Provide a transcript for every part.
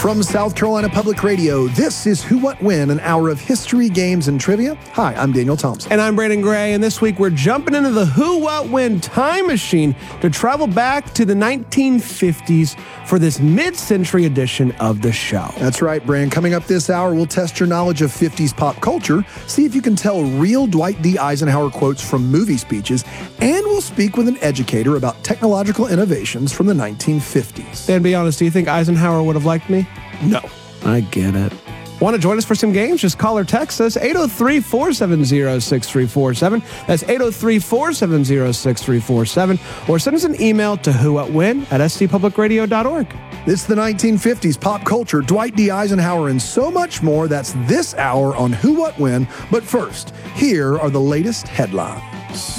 From South Carolina Public Radio, this is Who, What, When, an hour of history, games, and trivia. Hi, I'm Daniel Thompson. And I'm Brandon Gray, and this week we're jumping into the Who, What, When time machine to travel back to the 1950s for this mid-century edition of the show. That's right, Brand. Coming up this hour, we'll test your knowledge of 50s pop culture, see if you can tell real Dwight D. Eisenhower quotes from movie speeches, and we'll speak with an educator about technological innovations from the 1950s. Dan, be honest, do you think Eisenhower would have liked me? No. I get it. Want to join us for some games? Just call or text us, 803-470-6347. That's 803-470-6347. Or send us an email to whowhatwhen@stpublicradio.org. It's the 1950s pop culture, Dwight D. Eisenhower, and so much more. That's this hour on Who, What, When. But first, here are the latest headlines.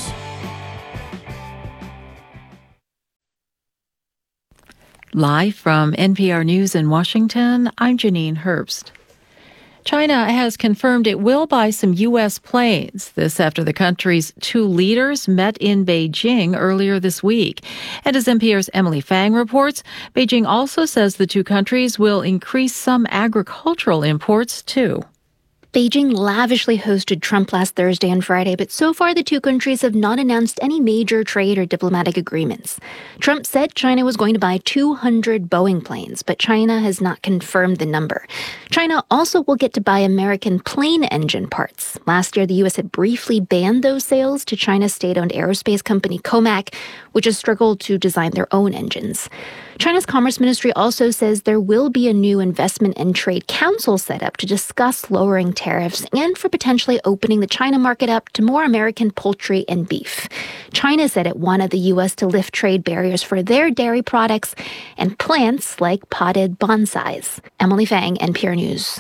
Live from NPR News in Washington, I'm Janine Herbst. China has confirmed it will buy some U.S. planes. This after the country's two leaders met in Beijing earlier this week. And as NPR's Emily Fang reports, Beijing also says the two countries will increase some agricultural imports, too. Beijing lavishly hosted Trump last Thursday and Friday, but so far the two countries have not announced any major trade or diplomatic agreements. Trump said China was going to buy 200 Boeing planes, but China has not confirmed the number. China also will get to buy American plane engine parts. Last year, the U.S. had briefly banned those sales to China's state-owned aerospace company Comac, which has struggled to design their own engines. China's Commerce Ministry also says there will be a new investment and trade council set up to discuss lowering tariffs and for potentially opening the China market up to more American poultry and beef. China said it wanted the U.S. to lift trade barriers for their dairy products and plants like potted bonsais. Emily Fang, NPR News.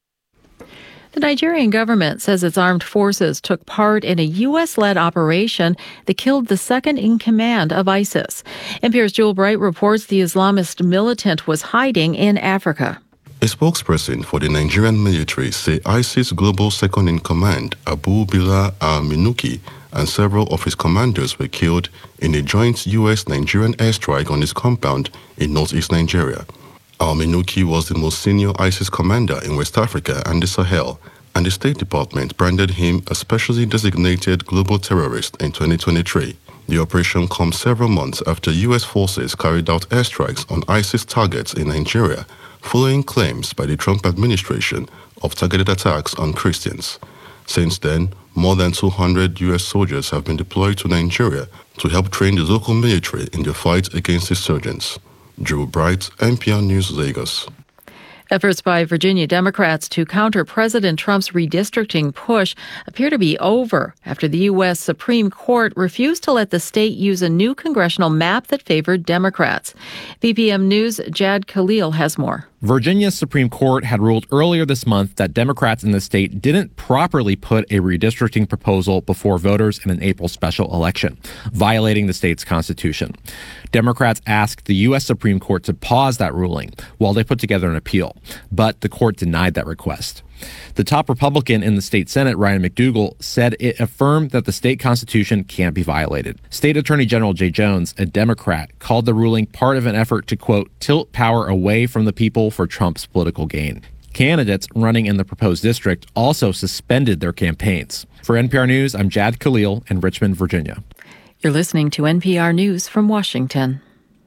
The Nigerian government says its armed forces took part in a U.S.-led operation that killed the second in command of ISIS. NPR's Jewel Bright reports the Islamist militant was hiding in Africa. A spokesperson for the Nigerian military said ISIS global second in command, Abu Bilal al-Minuki, and several of his commanders were killed in a joint U.S.-Nigerian airstrike on his compound in northeast Nigeria. Al-Minuki was the most senior ISIS commander in West Africa and the Sahel, and the State Department branded him a specially designated global terrorist in 2023. The operation comes several months after U.S. forces carried out airstrikes on ISIS targets in Nigeria, following claims by the Trump administration of targeted attacks on Christians. Since then, more than 200 U.S. soldiers have been deployed to Nigeria to help train the local military in the fight against insurgents. Drew Bright, NPR News, Lagos. Efforts by Virginia Democrats to counter President Trump's redistricting push appear to be over after the U.S. Supreme Court refused to let the state use a new congressional map that favored Democrats. VPM News' Jad Khalil has more. Virginia's Supreme Court had ruled earlier this month that Democrats in the state didn't properly put a redistricting proposal before voters in an April special election, violating the state's constitution. Democrats asked the U.S. Supreme Court to pause that ruling while they put together an appeal, but the court denied that request. The top Republican in the state Senate, Ryan McDougal, said it affirmed that the state constitution can't be violated. State Attorney General Jay Jones, a Democrat, called the ruling part of an effort to, quote, tilt power away from the people for Trump's political gain. Candidates running in the proposed district also suspended their campaigns. For NPR News, I'm Jad Khalil in Richmond, Virginia. You're listening to NPR News from Washington.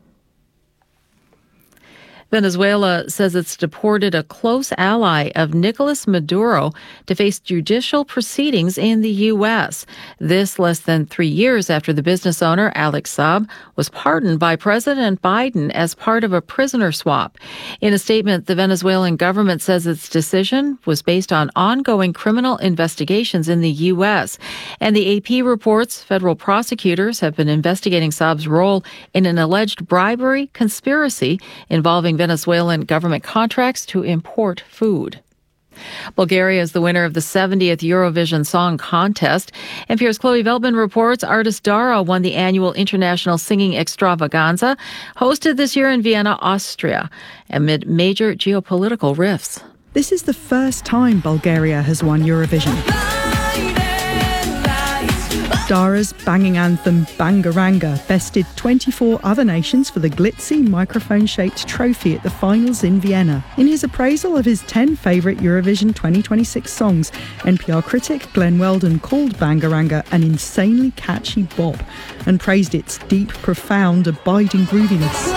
Venezuela says it's deported a close ally of Nicolas Maduro to face judicial proceedings in the U.S. This less than 3 years after the business owner, Alex Saab, was pardoned by President Biden as part of a prisoner swap. In a statement, the Venezuelan government says its decision was based on ongoing criminal investigations in the U.S. And the AP reports federal prosecutors have been investigating Saab's role in an alleged bribery conspiracy involving Venezuelan government contracts to import food. Bulgaria is the winner of the 70th Eurovision Song Contest. NPR's Chloe Veltman reports artist Dara won the annual International Singing Extravaganza, hosted this year in Vienna, Austria, amid major geopolitical rifts. This is the first time Bulgaria has won Eurovision. Dara's banging anthem Bangaranga bested 24 other nations for the glitzy microphone-shaped trophy at the finals in Vienna. In his appraisal of his 10 favourite Eurovision 2026 songs, NPR critic Glenn Weldon called Bangaranga an insanely catchy bop and praised its deep, profound, abiding grooviness.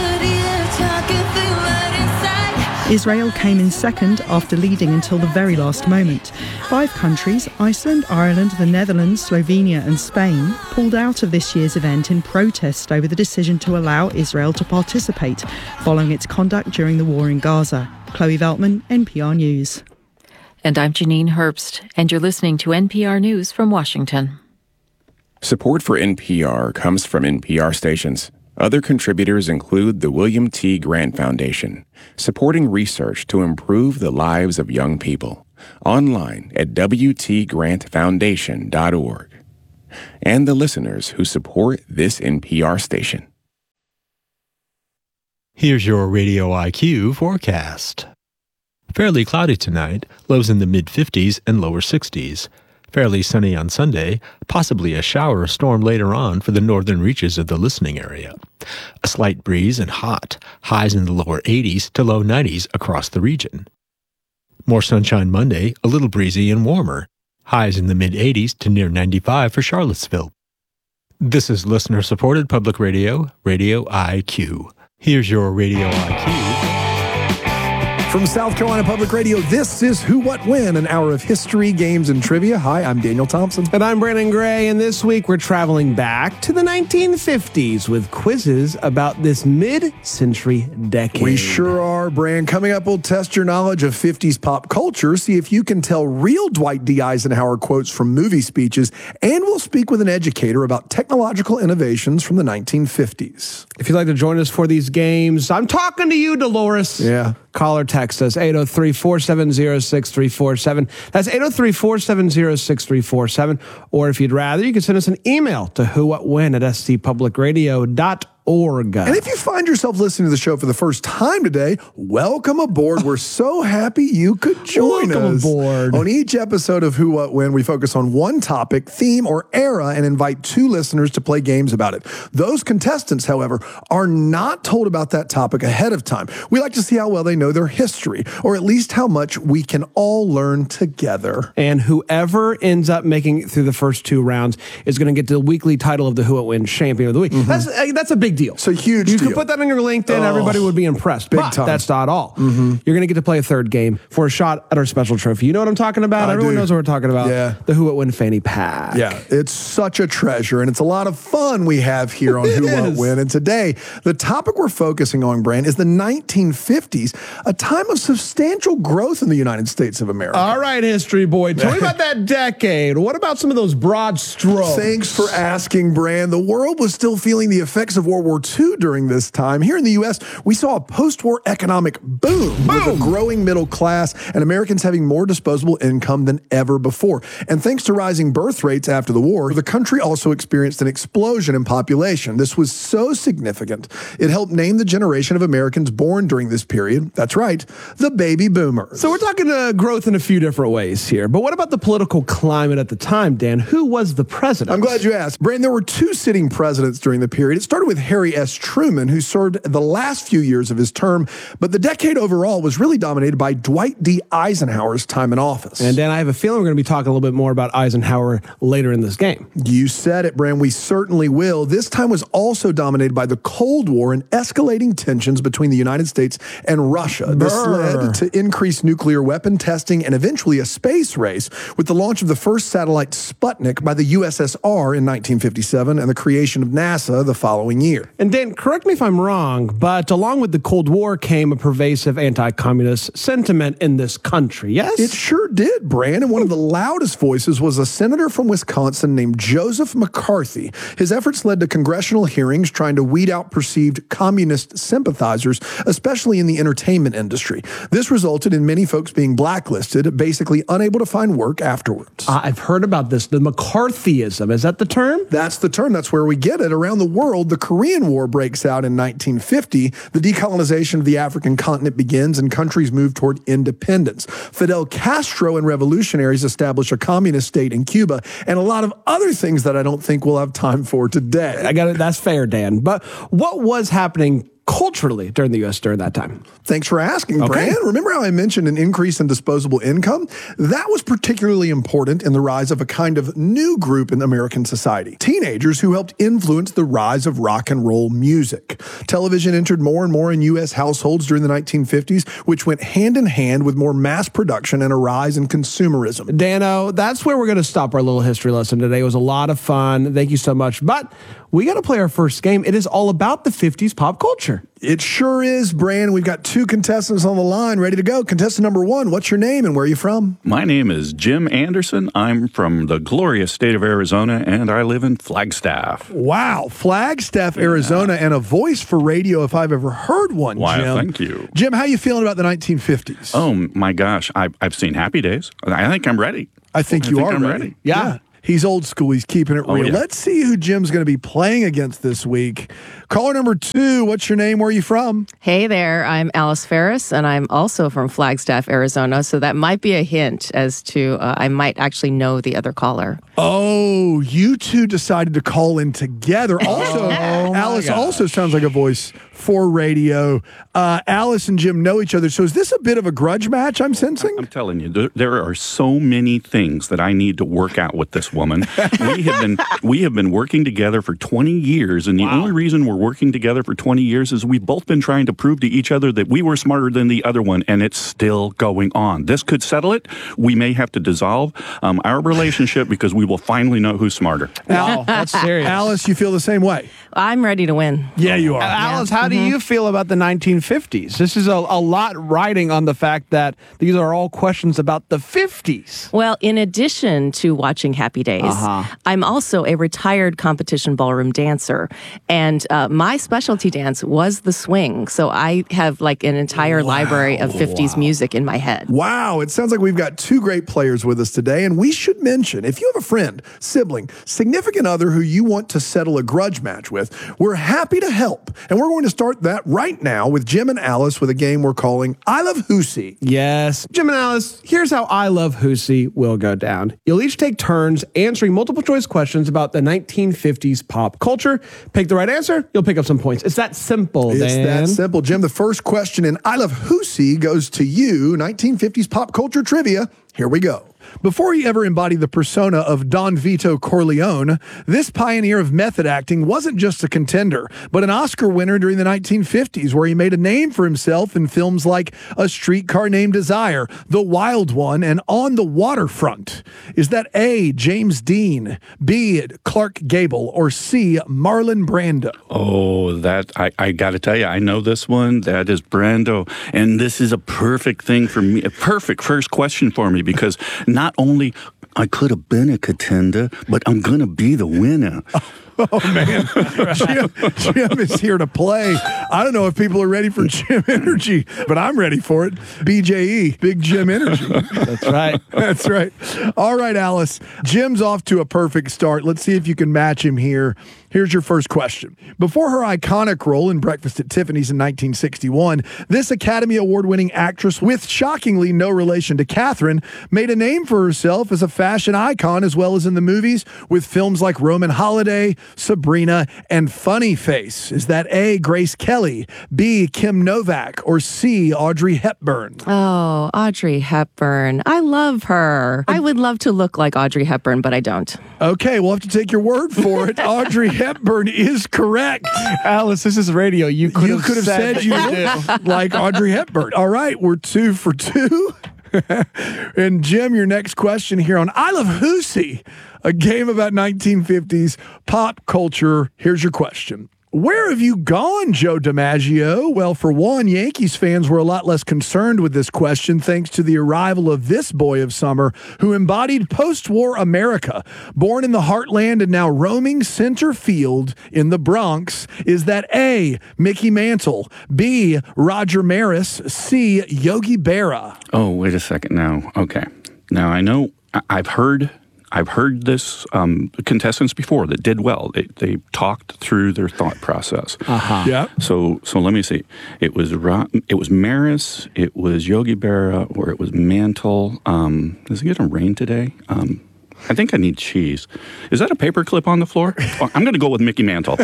Israel came in second after leading until the very last moment. 5 countries, Iceland, Ireland, the Netherlands, Slovenia and Spain, pulled out of this year's event in protest over the decision to allow Israel to participate following its conduct during the war in Gaza. Chloe Veltman, NPR News. And I'm Janine Herbst, and you're listening to NPR News from Washington. Support for NPR comes from NPR stations. Other contributors include the William T. Grant Foundation, supporting research to improve the lives of young people. Online at wtgrantfoundation.org. And the listeners who support this NPR station. Here's your Radio IQ forecast. Fairly cloudy tonight, lows in the mid-50s and lower 60s. Fairly sunny on Sunday, possibly a shower or storm later on for the northern reaches of the listening area. A slight breeze and hot, highs in the lower 80s to low 90s across the region. More sunshine Monday, a little breezy and warmer. Highs in the mid-80s to near 95 for Charlottesville. This is listener-supported public radio, Radio IQ. Here's your Radio IQ. From South Carolina Public Radio, this is Who, What, When, an hour of history, games, and trivia. Hi, I'm Daniel Thompson. And I'm Brandon Gray, and this week we're traveling back to the 1950s with quizzes about this mid-century decade. We sure are, Brand. Coming up, we'll test your knowledge of 50s pop culture, see if you can tell real Dwight D. Eisenhower quotes from movie speeches, and we'll speak with an educator about technological innovations from the 1950s. If you'd like to join us for these games, I'm talking to you, Dolores. Yeah. Call or text us, 803-470-6347. That's 803-470-6347. Or if you'd rather, you can send us an email to whowhatwhen@scpublicradio.org. And if you find yourself listening to the show for the first time today, welcome aboard. We're so happy you could join us. Welcome aboard. On each episode of Who, What, When, we focus on one topic, theme, or era and invite 2 listeners to play games about it. Those contestants, however, are not told about that topic ahead of time. We like to see how well they know their history, or at least how much we can all learn together. And whoever ends up making it through the first 2 rounds is going to get the weekly title of the Who, What, When Champion of the Week. Mm-hmm. That's a big deal. It's a huge You deal. could put that on your LinkedIn. Everybody would be impressed. Big But time. that's not all. Mm-hmm. You're going to get to play a third game for a shot at our special trophy. You know what I'm talking about? I Everyone do. knows what we're talking about. Yeah. The Who, What, When fanny pack. Yeah, it's such a treasure, and it's a lot of fun we have here on Who, What, When. And today, the topic we're focusing on, Brand, is the 1950s, a time of substantial growth in the United States of America. All right, history boy. Tell me about that decade. What about some of those broad strokes? Thanks for asking, Brand. The world was still feeling the effects of World War II during this time. Here in the U.S., we saw a post-war economic boom with a growing middle class and Americans having more disposable income than ever before. And thanks to rising birth rates after the war, the country also experienced an explosion in population. This was so significant, it helped name the generation of Americans born during this period. That's right, the baby boomers. So we're talking growth in a few different ways here. But what about the political climate at the time, Dan? Who was the president? I'm glad you asked. Brand, there were 2 sitting presidents during the period. It started with Harry S. Truman, who served the last few years of his term, but the decade overall was really dominated by Dwight D. Eisenhower's time in office. And Dan, I have a feeling we're going to be talking a little bit more about Eisenhower later in this game. You said it, Brand. We certainly will. This time was also dominated by the Cold War and escalating tensions between the United States and Russia. This led to increased nuclear weapon testing and eventually a space race with the launch of the first satellite Sputnik by the USSR in 1957 and the creation of NASA the following year. And Dan, correct me if I'm wrong, but along with the Cold War came a pervasive anti-communist sentiment in this country, yes? It sure did, Brand. And one of the loudest voices was a senator from Wisconsin named Joseph McCarthy. His efforts led to congressional hearings trying to weed out perceived communist sympathizers, especially in the entertainment industry. This resulted in many folks being blacklisted, basically unable to find work afterwards. I've heard about this, the McCarthyism. Is that the term? That's the term. That's where we get it. Around the world, the Korean Korean War breaks out in 1950, the decolonization of the African continent begins and countries move toward independence. Fidel Castro and revolutionaries establish a communist state in Cuba, and a lot of other things that I don't think we'll have time for today. I got it. That's fair, Dan. But what was happening culturally during the U.S. during that time? Thanks for asking, Bran. Remember how I mentioned an increase in disposable income? That was particularly important in the rise of a kind of new group in American society. Teenagers who helped influence the rise of rock and roll music. Television entered more and more in U.S. households during the 1950s, which went hand in hand with more mass production and a rise in consumerism. Dano, that's where we're going to stop our little history lesson today. It was a lot of fun. Thank you so much. But we got to play our first game. It is all about the 50s pop culture. It sure is, Bran. We've got two contestants on the line ready to go. Contestant number one, what's your name and where are you from? My name is Jim Anderson. I'm from the glorious state of Arizona, and I live in Flagstaff. Wow, Flagstaff, Arizona, and a voice for radio if I've ever heard one, Why, Jim. thank you. Jim, how you feeling about the 1950s? Oh, my gosh. I've seen Happy Days. I think I'm ready. I think you are ready. Yeah. He's old school. He's keeping it real. Yeah. Let's see who Jim's going to be playing against this week. Caller number 2, what's your name? Where are you from? Hey there, I'm Alice Ferris, and I'm also from Flagstaff, Arizona, so that might be a hint as to I might actually know the other caller. Oh, you two decided to call in together. Also, Alice also sounds like a voice for radio. Alice and Jim know each other, so is this a bit of a grudge match I'm sensing? I'm telling you, there are so many things that I need to work out with this woman. We have been working together for 20 years, and the only reason we're working together for 20 years is we've both been trying to prove to each other that we were smarter than the other one, and it's still going on. This could settle it. We may have to dissolve our relationship because we will finally know who's smarter. Wow, that's serious. Alice, you feel the same way? I'm ready to win. Yeah, you are. Alice, how do you feel about the 1950s? This is a lot riding on the fact that these are all questions about the 50s. Well, in addition to watching Happy Days, I'm also a retired competition ballroom dancer, and my specialty dance was the swing, so I have like an entire library of 50s music in my head. Wow, it sounds like we've got two great players with us today, and we should mention, if you have a friend, sibling, significant other who you want to settle a grudge match with, we're happy to help, and we're going to start that right now with Jim and Alice with a game we're calling I Love Whosie. Yes. Jim and Alice, here's how I Love Whosie will go down. You'll each take turns answering multiple choice questions about the 1950s pop culture. Pick the right answer, you'll pick up some points. It's that simple, Dan. It's that simple. Jim, the first question in I Love Whosie goes to you, 1950s pop culture trivia. Here we go. Before he ever embodied the persona of Don Vito Corleone, this pioneer of method acting wasn't just a contender, but an Oscar winner during the 1950s, where he made a name for himself in films like A Streetcar Named Desire, The Wild One, and On the Waterfront. Is that A, James Dean, B, Clark Gable, or C, Marlon Brando? Oh, that I got to tell you, I know this one. That is Brando, and this is a perfect thing for me, a perfect first question for me, because not only I could have been a contender, but I'm going to be the winner. Oh, man. Jim is here to play. I don't know if people are ready for Jim Energy, but I'm ready for it. BJE, Big Jim Energy. That's right. That's right. All right, Alice. Jim's off to a perfect start. Let's see if you can match him here. Here's your first question. Before her iconic role in Breakfast at Tiffany's in 1961, this Academy Award-winning actress, with shockingly no relation to Catherine, made a name for herself as a fashion icon as well as in the movies with films like Roman Holiday, Sabrina, and Funny Face. Is that A, Grace Kelly, B, Kim Novak, or C, Audrey Hepburn? Oh, Audrey Hepburn. I love her. I would love to look like Audrey Hepburn, but I don't. Okay, we'll have to take your word for it. Audrey Hepburn is correct. Alice, this is radio. You could have said you look like Audrey Hepburn. All right, we're 2 for 2. And Jim, your next question here on I Love Whosie, a game about 1950s pop culture. Here's your question. Where have you gone, Joe DiMaggio? Well, for one, Yankees fans were a lot less concerned with this question thanks to the arrival of this boy of summer who embodied post-war America. Born in the heartland and now roaming center field in the Bronx, is that A, Mickey Mantle, B, Roger Maris, C, Yogi Berra? Oh, wait a second now. Okay. Now, I know I've heard I've heard this contestants before that did well. They talked through their thought process. Yeah. So let me see. It was Maris, it was Yogi Berra, or it was Mantle. Is it going to rain today? I think I need cheese. Is that a paperclip on the floor? I'm going to go with Mickey Mantle.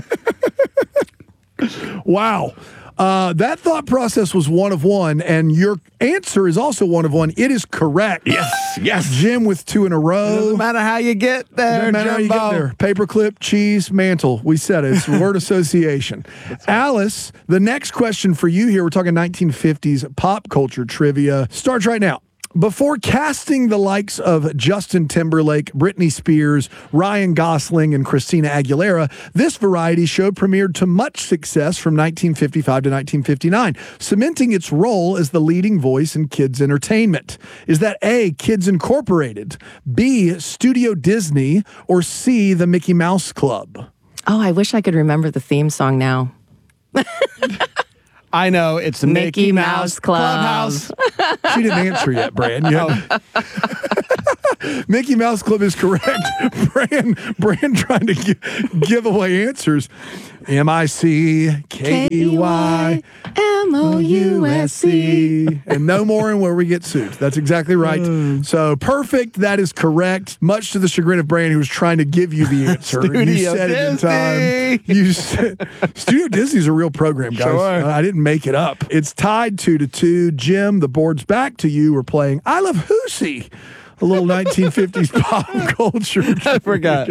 Wow. That thought process was one of one, and your answer is also one of one. It is correct. Yes. Jim with 2 in a row. Doesn't matter how you get there, Doesn't matter how you get there. Paperclip, cheese, Mantle. We said it. It's word association. Alice, the next question for you here, we're talking 1950s pop culture trivia, starts right now. Before casting the likes of Justin Timberlake, Britney Spears, Ryan Gosling, and Christina Aguilera, this variety show premiered to much success from 1955 to 1959, cementing its role as the leading voice in kids' entertainment. Is that A, Kids Incorporated, B, Studio Disney, or C, the Mickey Mouse Club? Oh, I wish I could remember the theme song now. I know, it's the Mickey Mouse Clubhouse. She didn't answer yet, Bran. Mickey Mouse Club is correct. Bran trying to give away answers. MICKEYMOUSC. And no more in where we get sued. That's exactly right. So perfect. That is correct. Much to the chagrin of Bran, who was trying to give you the answer. You said it in time. Studio Disney's a real program, guys. Sure. I didn't make it up. It's tied 2-2. Jim, the board's back to you. We're playing I Love Hoosie, a little 1950s pop culture. I forgot.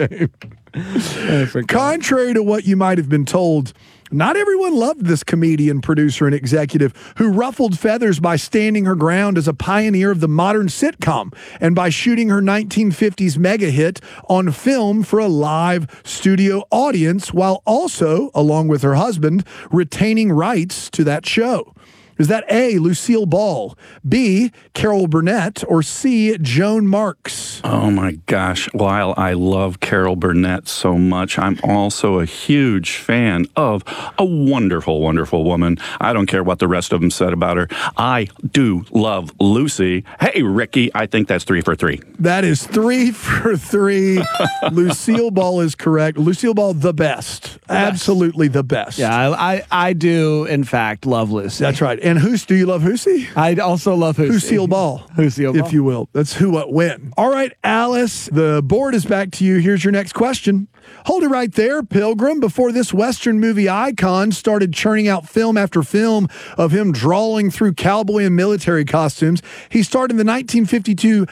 Contrary to what you might have been told, not everyone loved this comedian, producer, and executive who ruffled feathers by standing her ground as a pioneer of the modern sitcom and by shooting her 1950s mega hit on film for a live studio audience while also, along with her husband, retaining rights to that show. Is that A, Lucille Ball, B, Carol Burnett, or C, Joan Marks? Oh my gosh. While I love Carol Burnett so much, I'm also a huge fan of a wonderful, wonderful woman. I don't care what the rest of them said about her. I do love Lucy. Hey, Ricky, I think that's 3 for 3. That is 3 for 3. Lucille Ball is correct. Lucille Ball, the best. Absolutely the best. Yeah, I do, in fact, love Lucy. That's right. And do you love Hoosie? I also love Hoosie. Lucille Ball. Lucille Ball. If you will. That's who, what, when. All right, Alice, the board is back to you. Here's your next question. Hold it right there, Pilgrim. Before this Western movie icon started churning out film after film of him drawing through cowboy and military costumes, he starred in the 1952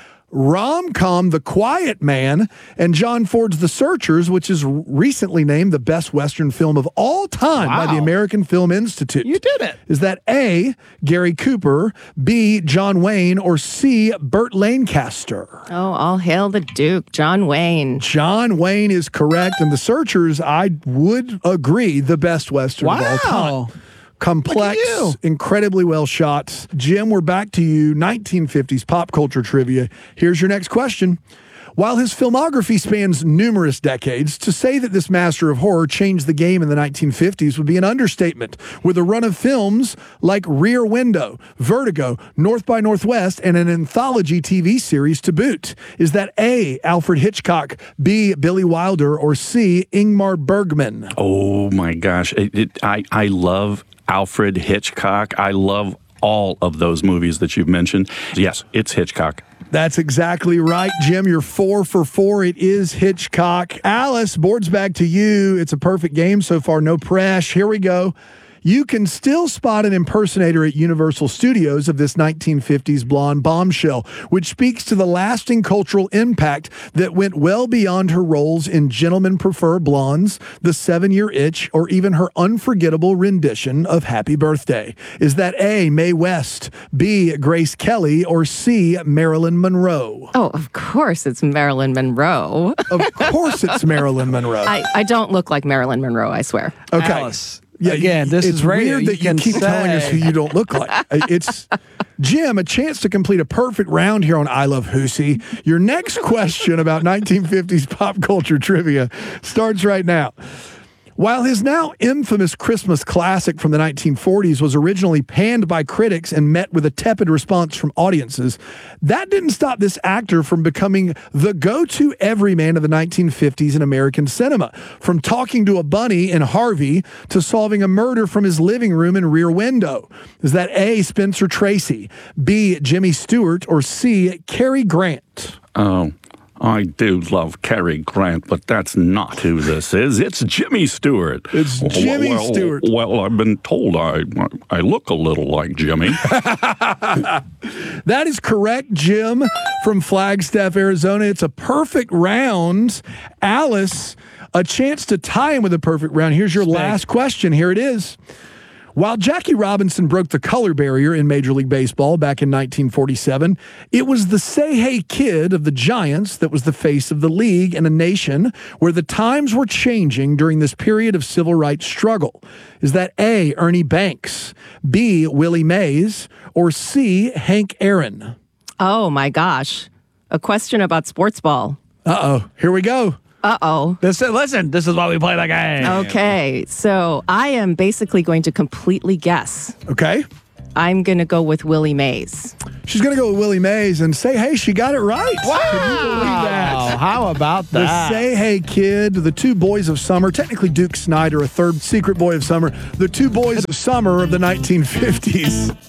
rom-com The Quiet Man and John Ford's The Searchers, which is recently named the best Western film of all time by the American Film Institute. You did it. Is that A, Gary Cooper, B, John Wayne, or C, Burt Lancaster? Oh, all hail the Duke, John Wayne. John Wayne is correct, and The Searchers, I would agree, the best Western of all time. Complex, incredibly well shot. Jim, we're back to you. 1950s pop culture trivia. Here's your next question. While his filmography spans numerous decades, to say that this master of horror changed the game in the 1950s would be an understatement, with a run of films like Rear Window, Vertigo, North by Northwest, and an anthology TV series to boot. Is that A, Alfred Hitchcock, B, Billy Wilder, or C, Ingmar Bergman? Oh my gosh. I love Alfred Hitchcock. I love all of those movies that you've mentioned. Yes, it's Hitchcock. That's exactly right, Jim. You're 4 for 4. It is Hitchcock. Alice, board's back to you. It's a perfect game so far. No pressure. Here we go. You can still spot an impersonator at Universal Studios of this 1950s blonde bombshell, which speaks to the lasting cultural impact that went well beyond her roles in Gentlemen Prefer Blondes, The 7-Year Itch, or even her unforgettable rendition of Happy Birthday. Is that A, Mae West, B, Grace Kelly, or C, Marilyn Monroe? Oh, of course it's Marilyn Monroe. Of course it's Marilyn Monroe. I don't look like Marilyn Monroe, I swear. Okay. Alice. Yeah, again, this is radio. Weird that you keep telling us who you don't look like. It's Jim, a chance to complete a perfect round here on I Love Hoosie. Your next question about 1950s pop culture trivia starts right now. While his now infamous Christmas classic from the 1940s was originally panned by critics and met with a tepid response from audiences, that didn't stop this actor from becoming the go-to everyman of the 1950s in American cinema. From talking to a bunny in Harvey to solving a murder from his living room in Rear Window. Is that A, Spencer Tracy, B, Jimmy Stewart, or C, Cary Grant? Oh, I do love Cary Grant, but that's not who this is. It's Jimmy Stewart. It's Jimmy Stewart. Well, I've been told I look a little like Jimmy. That is correct, Jim, from Flagstaff, Arizona. It's a perfect round. Alice, a chance to tie him with a perfect round. Here's your last question. Here it is. While Jackie Robinson broke the color barrier in Major League Baseball back in 1947, it was the Say Hey Kid of the Giants that was the face of the league in a nation where the times were changing during this period of civil rights struggle. Is that A, Ernie Banks, B, Willie Mays, or C, Hank Aaron? Oh, my gosh. A question about sports ball. Uh-oh. Here we go. Uh-oh. Listen, this is why we play the game. Okay, so I am basically going to completely guess. Okay. I'm going to go with Willie Mays. She's going to go with Willie Mays and say, hey, she got it right. Wow. Can you believe that? How about that? The Say Hey Kid, the two boys of summer, technically Duke Snyder, a third secret boy of summer, the two boys of summer of the 1950s.